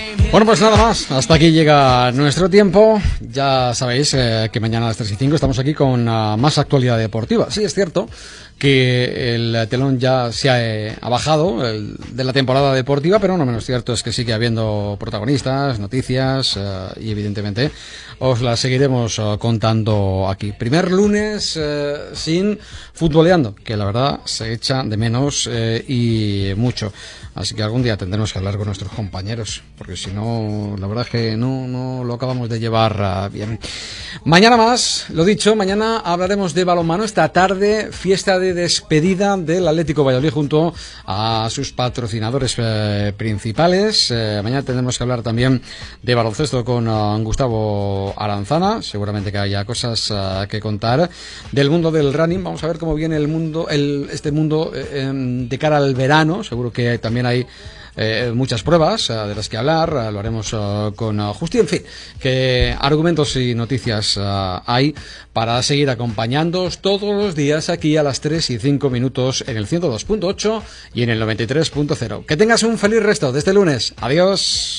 Bueno, pues nada más, hasta aquí llega nuestro tiempo. Ya sabéis que mañana a las 3:05 estamos aquí con más actualidad deportiva. Sí, es cierto que el telón ya se ha bajado de la temporada deportiva, pero no menos cierto es que sigue habiendo protagonistas, noticias y evidentemente os las seguiremos contando aquí. Primer lunes sin futboleando, que la verdad se echa de menos y mucho. Así que algún día tendremos que hablar con nuestros compañeros, porque si no, la verdad es que no lo acabamos de llevar bien. Mañana más, lo dicho, mañana hablaremos de balonmano. Esta tarde, fiesta de despedida del Atlético Valladolid junto a sus patrocinadores principales. Mañana tendremos que hablar también de baloncesto con Gustavo Aranzana. Seguramente que haya cosas que contar. Del mundo del running, vamos a ver cómo viene el mundo, este mundo de cara al verano. Seguro que también hay muchas pruebas de las que hablar, lo haremos con Justi, en fin, que argumentos y noticias hay para seguir acompañándoos todos los días aquí a las 3:05 en el 102.8 y en el 93.0. Que tengas un feliz resto de este lunes. Adiós.